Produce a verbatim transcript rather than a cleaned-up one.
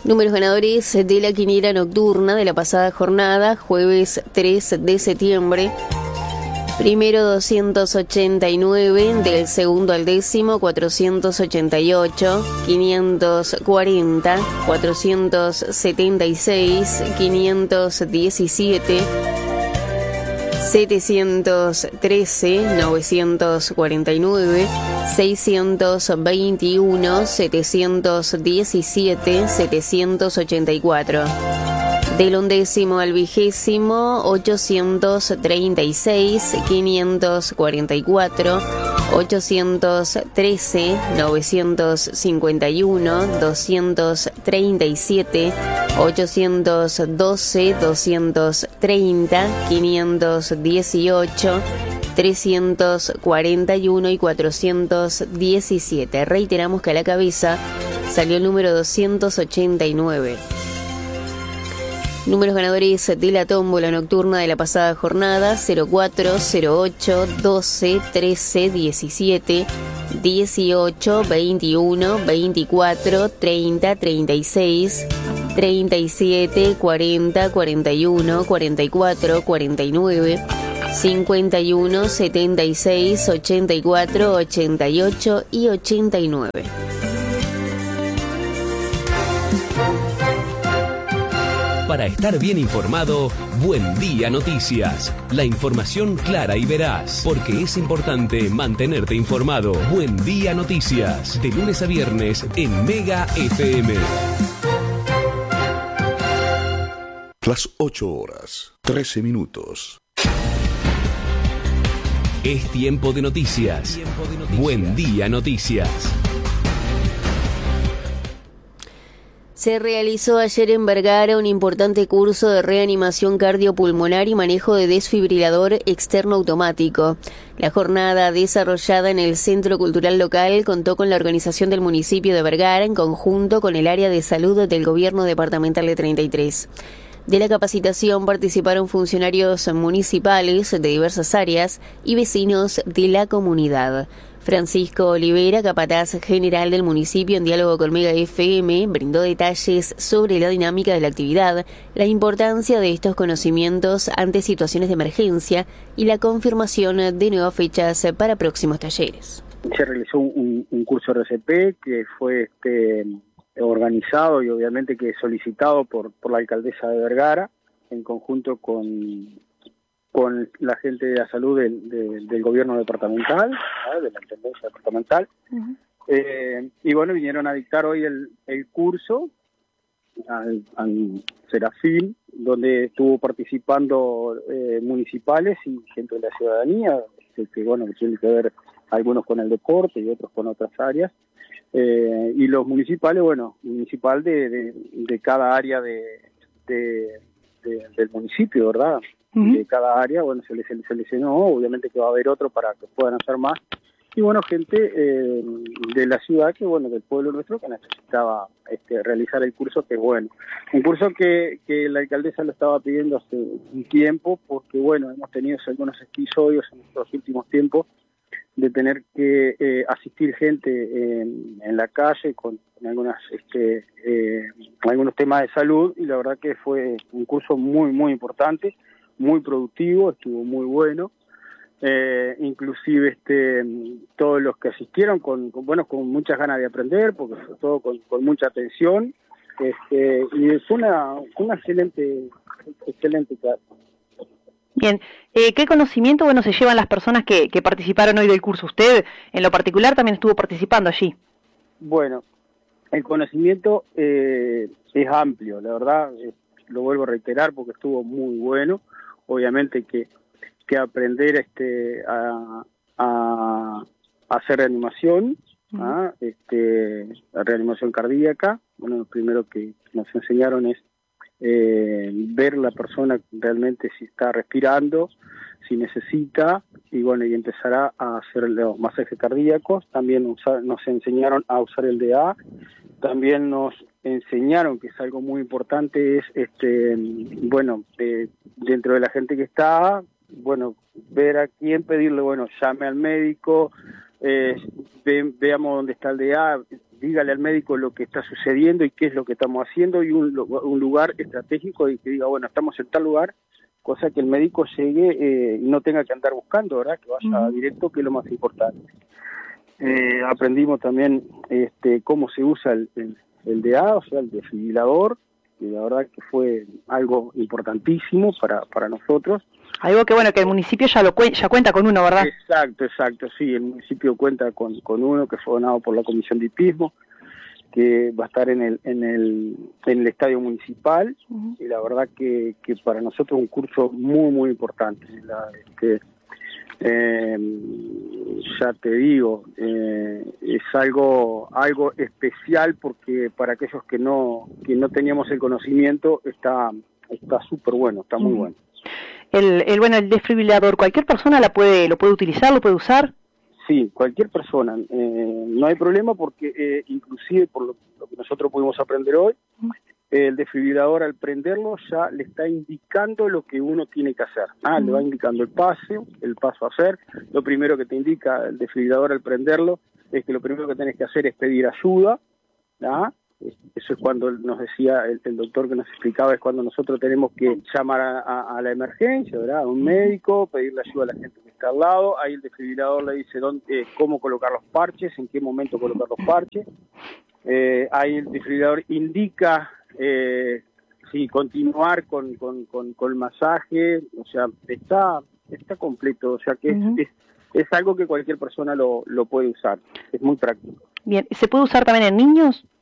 Números ganadores de la quiniela nocturna de la pasada jornada, jueves tres de septiembre. Primero doscientos ochenta y nueve, del segundo al décimo cuatrocientos ochenta y ocho, quinientos cuarenta, cuatrocientos setenta y seis, quinientos diecisiete, setecientos trece, novecientos cuarenta y nueve, seiscientos veintiuno, setecientos diecisiete, setecientos ochenta y cuatro. Del undécimo al vigésimo, ochocientos treinta y seis, quinientos cuarenta y cuatro, ochocientos trece, novecientos cincuenta y uno, doscientos treinta y siete, ochocientos doce, doscientos treinta, quinientos dieciocho, trescientos cuarenta y uno y cuatrocientos diecisiete. Reiteramos que a la cabeza salió el número doscientos ochenta y nueve. Números ganadores de la tómbola nocturna de la pasada jornada: cero cuatro, cero ocho, doce, trece, diecisiete, dieciocho, veintiuno, veinticuatro, treinta, treinta y seis, treinta y siete, cuarenta, cuarenta y uno, cuarenta y cuatro, cuarenta y nueve, cincuenta y uno, setenta y seis, ochenta y cuatro, ochenta y ocho y ochenta y nueve. Para estar bien informado, Buen Día Noticias. La información clara y veraz, porque es importante mantenerte informado. Buen Día Noticias, de lunes a viernes en Mega F M. Las ocho horas, trece minutos. Es tiempo de noticias. Tiempo de noticias. Buen Día Noticias. Se realizó ayer en Vergara un importante curso de reanimación cardiopulmonar y manejo de desfibrilador externo automático. La jornada desarrollada en el Centro Cultural Local contó con la organización del municipio de Vergara en conjunto con el área de salud del Gobierno Departamental de treinta y tres. De la capacitación participaron funcionarios municipales de diversas áreas y vecinos de la comunidad. Francisco Olivera, capataz general del municipio, en diálogo con Mega F M, brindó detalles sobre la dinámica de la actividad, la importancia de estos conocimientos ante situaciones de emergencia y la confirmación de nuevas fechas para próximos talleres. Se realizó un, un curso R C P que fue este, organizado y obviamente que solicitado por, por la alcaldesa de Vergara en conjunto con... con la gente de la salud del, del, del gobierno departamental, ¿no? De la intendencia departamental. Uh-huh. Eh, y bueno, vinieron a dictar hoy el, el curso al, al Serafín, donde estuvo participando eh, municipales y gente de la ciudadanía, que, que bueno, que tiene que ver algunos con el deporte y otros con otras áreas. Eh, y los municipales, bueno, municipal de, de, de cada área de, de, de, del municipio, ¿verdad? Uh-huh. De cada área, bueno, se les seleccionó, obviamente que va a haber otro para que puedan hacer más, y bueno, gente eh, de la ciudad, que bueno, del pueblo nuestro, que necesitaba este, realizar el curso, que es bueno, un curso que, que la alcaldesa lo estaba pidiendo hace un tiempo, porque bueno, hemos tenido algunos episodios en estos últimos tiempos, de tener que eh, asistir gente en, en la calle con, con algunas este, eh, algunos temas de salud, y la verdad que fue un curso muy, muy importante, muy productivo, estuvo muy bueno, eh, inclusive este todos los que asistieron con, con bueno con muchas ganas de aprender, porque fue todo con, con mucha atención, este, y fue una, una excelente excelente clase. Bien, eh, ¿qué conocimiento bueno se llevan las personas que, que participaron hoy del curso? Usted, en lo particular, también estuvo participando allí. Bueno, el conocimiento eh, es amplio, la verdad, eh, lo vuelvo a reiterar porque estuvo muy bueno. Obviamente que, que aprender este a, a, a hacer reanimación, uh-huh. ¿ah? este, la reanimación cardíaca. Bueno, lo primero que nos enseñaron es eh, ver la persona realmente si está respirando, si necesita, y bueno, y empezará a hacer los masajes cardíacos. También usar, nos enseñaron a usar el D A. También nos enseñaron, que es algo muy importante, es este bueno, de, dentro de la gente que está, bueno, ver a quién pedirle, bueno, llame al médico, eh, ve, veamos dónde está el D A, dígale al médico lo que está sucediendo y qué es lo que estamos haciendo, y un, un lugar estratégico y que diga, bueno, estamos en tal lugar, cosa que el médico llegue eh, y no tenga que andar buscando, ¿verdad? Que vaya uh-huh. directo, que es lo más importante. Eh, aprendimos también este, cómo se usa el, el, el D A, o sea, el desfibrilador, y la verdad que fue algo importantísimo para, para nosotros. Algo que bueno, que el municipio ya lo ya cuenta con uno, ¿verdad? Exacto, exacto, sí, el municipio cuenta con, con uno que fue donado por la Comisión de Hipismo, que va a estar en el en el, en el estadio municipal, uh-huh. y la verdad que, que para nosotros es un curso muy, muy importante. La, este, eh, ya te digo, eh, es algo algo especial, porque para aquellos que no que no teníamos el conocimiento está está súper bueno, está muy uh-huh. bueno. El, el bueno el desfibrilador, ¿cualquier persona la puede lo puede utilizar, lo puede usar? Sí, cualquier persona, eh, no hay problema, porque eh, inclusive por lo, lo que nosotros pudimos aprender hoy, eh, el desfibrilador al prenderlo ya le está indicando lo que uno tiene que hacer. Ah, uh-huh. le va indicando el paso, el paso a hacer. Lo primero que te indica el desfibrilador al prenderlo es que lo primero que tenés que hacer es pedir ayuda, ¿ah? Eso es cuando nos decía el, el doctor que nos explicaba, es cuando nosotros tenemos que llamar a, a, a la emergencia, ¿verdad? A un médico, pedirle ayuda a la gente que está al lado. Ahí el desfibrilador le dice dónde, eh, cómo colocar los parches, en qué momento colocar los parches. Eh, ahí el desfibrilador indica eh, si continuar con, con, con, con el masaje, o sea, está está completo, o sea que uh-huh. es, es, es algo que cualquier persona lo, lo puede usar, es muy práctico. Bien, ¿se puede usar también en niños?